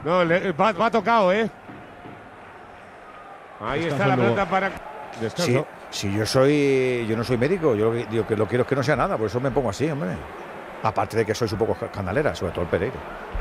No, va tocado, ¿eh? Ahí está la pelota para descanso. Sí, yo no soy médico, yo lo que quiero es que no sea nada, por eso me pongo así, hombre. Aparte de que soy un poco escandalera, sobre todo el Pereiro.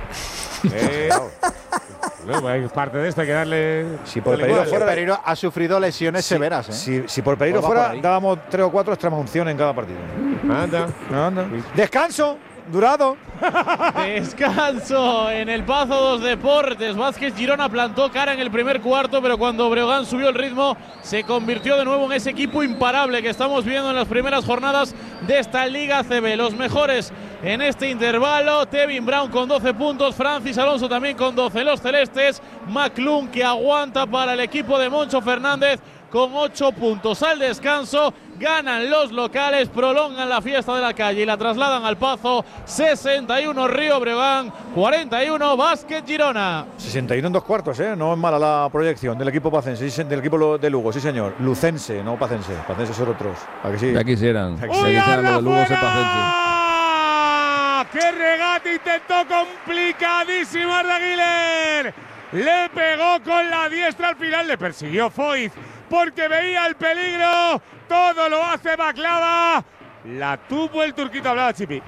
No, hay parte de esto, hay que darle. Si por Pereiro ha sufrido lesiones severas, ¿eh? Si por Pereiro fuera, dábamos 3 o 4 extrema-unciones en cada partido. Anda. Descanso, durado. Descanso en el Pazo dos Deportes. Vázquez Girona plantó cara en el primer cuarto, pero cuando Breogán subió el ritmo, se convirtió de nuevo en ese equipo imparable que estamos viendo en las primeras jornadas de esta Liga CB. Los mejores en este intervalo: Tevin Brown con 12 puntos, Francis Alonso también con 12. Los celestes, McClung, que aguanta para el equipo de Moncho Fernández, con 8 puntos. Al descanso ganan los locales, prolongan la fiesta de la calle y la trasladan al Pazo. 61 Río Breogán, 41 Vázquez Girona. 61 en 2 cuartos, ¿eh? No es mala la proyección del equipo pacense, del equipo de Lugo, sí señor. Lucense, no pacense. Pacense son otros. ¿A que sí? Ya quisieran. Ya quisieran los de Lugo ser pacense. ¡Qué regate intentó complicadísimo Arda Güler! Le pegó con la diestra al final, le persiguió Foyt porque veía el peligro. Todo lo hace Baklava. La tuvo el turquito, hablaba Chipi.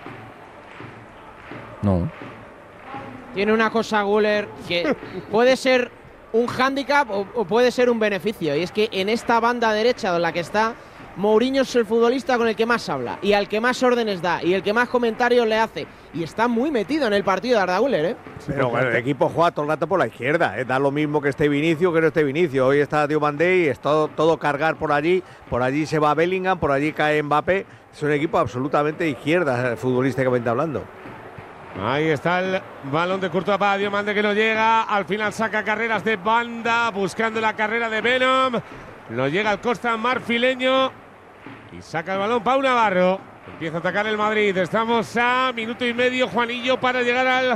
No. Tiene una cosa Güler que puede ser un hándicap o puede ser un beneficio. Y es que en esta banda derecha en la que está, Mourinho es el futbolista con el que más habla y al que más órdenes da y el que más comentarios le hace. Y está muy metido en el partido de Arda Güler, ¿eh? Pero bueno, el equipo juega todo el rato por la izquierda, ¿eh? Da lo mismo que esté Vinicius que no esté Vinicius. Hoy está Diomandé y es todo cargar por allí se va Bellingham, por allí cae Mbappé. Es un equipo absolutamente de izquierda, futbolísticamente hablando. Ahí está el balón de Courtois para Diomandé, que no llega. Al final saca carreras de banda, buscando la carrera de Venom. No llega el Costa marfileño y saca el balón Pau Navarro. Empieza a atacar el Madrid. Estamos a minuto y medio, Juanillo, para llegar al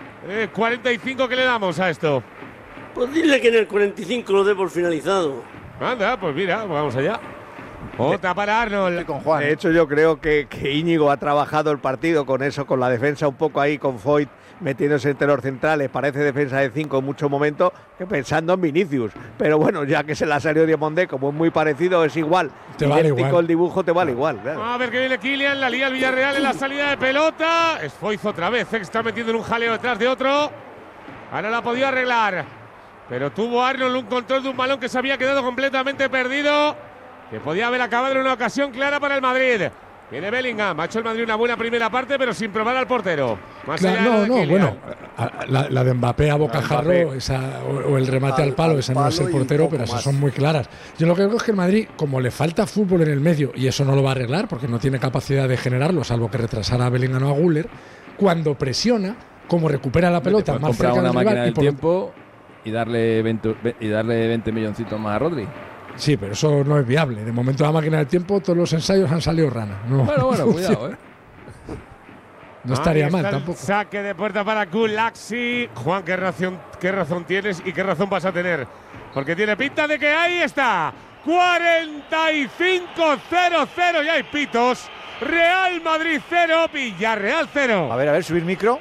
45. ¿Qué le damos a esto? Pues dile que en el 45 lo dé por finalizado. Anda, pues mira, vamos allá. Otra para Arnold. Con Juan. De hecho, yo creo que Íñigo ha trabajado el partido con eso, con la defensa un poco ahí, con Foyt metiéndose entre los centrales. Parece defensa de 5 en muchos momentos, que pensando en Vinicius. Pero bueno, ya que se la salió Diomandé, como es muy parecido, es igual. Te vale igual. El dibujo te vale igual. Claro. A ver que viene Kylian, la lía el Villarreal en la salida de pelota. Es Foyt otra vez, que está metiendo en un jaleo detrás de otro. Ahora la ha podido arreglar, pero tuvo Arnold un control de un balón que se había quedado completamente perdido, que podía haber acabado en una ocasión clara para el Madrid. Viene Bellingham, ha hecho el Madrid una buena primera parte, pero sin probar al portero. Bueno, la de Mbappé a bocajarro, o el remate al palo, esa no es el portero, pero esas son muy claras. Yo lo que creo es que el Madrid, como le falta fútbol en el medio, y eso no lo va a arreglar porque no tiene capacidad de generarlo, salvo que retrasara a Bellingham o a Güler, cuando presiona, como recupera la pelota más cerca una del máquina rival, del tiempo y darle 20 milloncitos más a Rodri. Sí, pero eso no es viable. De momento la máquina del tiempo, todos los ensayos han salido rana. No, bueno, cuidado, ¿eh? No estaría mal tampoco. Saque de puerta para Gulaxi. Juan, ¿qué razón tienes y qué razón vas a tener? Porque tiene pinta de que ahí está. 45-0-0 y hay pitos. Real Madrid 0, Villarreal 0. A ver, subir micro.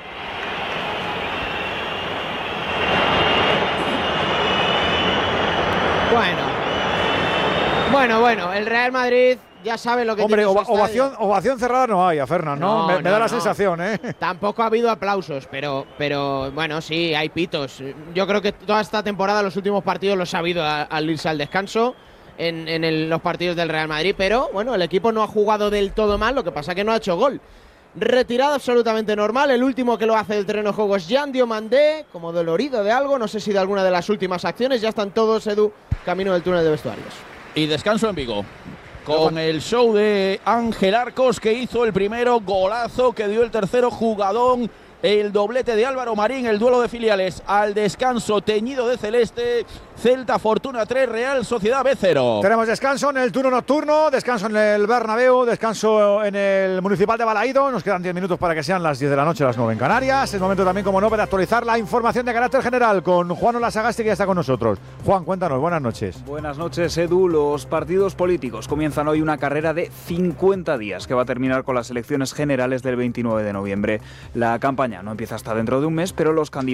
Bueno, el Real Madrid ya sabe lo que tiene. Hombre, ovación cerrada no hay a Fernan, ¿no? Me da la sensación, ¿eh? Tampoco ha habido aplausos, pero bueno, sí, hay pitos. Yo creo que toda esta temporada, los últimos partidos los ha habido al irse al descanso en los partidos del Real Madrid, pero bueno, el equipo no ha jugado del todo mal, lo que pasa es que no ha hecho gol. Retirada absolutamente normal. El último que lo hace del terreno de juego es Jan Diomandé, como dolorido de algo, no sé si de alguna de las últimas acciones. Ya están todos, Edu, camino del túnel de vestuarios. Y descanso en Vigo, con el show de Ángel Arcos, que hizo el primero, golazo, que dio el tercero, jugadón, el doblete de Álvaro Marín, el duelo de filiales al descanso, teñido de celeste. Celta Fortuna 3, Real Sociedad B0. Tenemos descanso en el turno nocturno, descanso en el Bernabéu, descanso en el Municipal de Balaído. Nos quedan 10 minutos para que sean las 10 de la noche, las 9 en Canarias. Es momento también, como no, para actualizar la información de carácter general con Juan Olasagasti, que ya está con nosotros. Juan, cuéntanos, buenas noches. Buenas noches, Edu. Los partidos políticos comienzan hoy una carrera de 50 días que va a terminar con las elecciones generales del 29 de noviembre. La campaña no empieza hasta dentro de un mes, pero los candidatos